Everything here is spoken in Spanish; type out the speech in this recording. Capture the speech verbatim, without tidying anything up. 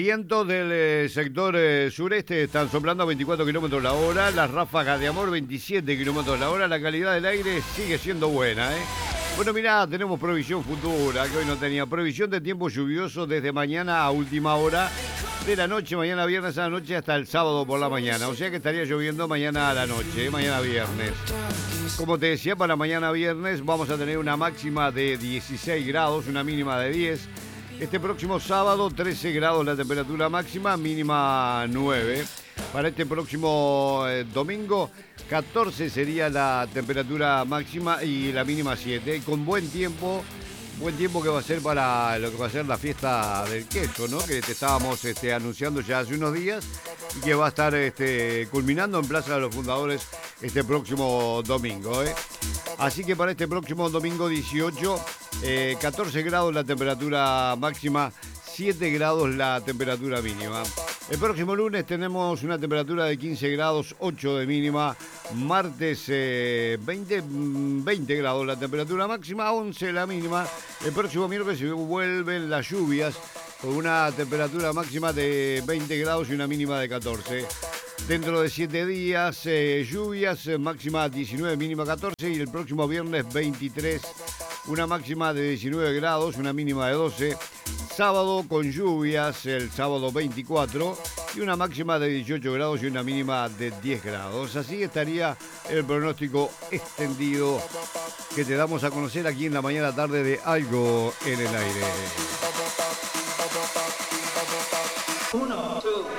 Vientos del eh, sector eh, sureste están soplando a veinticuatro kilómetros la hora, las ráfagas de amor veintisiete kilómetros la hora, la calidad del aire sigue siendo buena, ¿eh? Bueno, mirá, tenemos previsión futura, que hoy no tenía. Previsión de tiempo lluvioso desde mañana a última hora de la noche, mañana viernes a la noche hasta el sábado por la mañana. O sea que estaría lloviendo mañana a la noche, ¿eh? Mañana viernes. Como te decía, para mañana viernes vamos a tener una máxima de dieciséis grados, una mínima de diez. Este próximo sábado, trece grados la temperatura máxima, mínima nueve. Para este próximo eh, domingo, catorce sería la temperatura máxima y la mínima siete. Con buen tiempo, buen tiempo que va a ser para lo que va a ser la fiesta del queso, ¿no? Que te estábamos este, anunciando ya hace unos días y que va a estar este, culminando en Plaza de los Fundadores este próximo domingo, ¿eh? Así que para este próximo domingo dieciocho, eh, catorce grados la temperatura máxima, siete grados la temperatura mínima. El próximo lunes tenemos una temperatura de quince grados, ocho de mínima. Martes eh, veinte, veinte grados la temperatura máxima, once la mínima. El próximo miércoles se vuelven las lluvias con una temperatura máxima de veinte grados y una mínima de catorce. Dentro de siete días, eh, lluvias, eh, máxima diecinueve, mínima catorce. Y el próximo viernes veintitrés, una máxima de diecinueve grados, una mínima de doce. Sábado con lluvias, el sábado veinticuatro, y una máxima de dieciocho grados y una mínima de diez grados. Así estaría el pronóstico extendido que te damos a conocer aquí en la mañana tarde de Algo en el Aire. Uno, dos.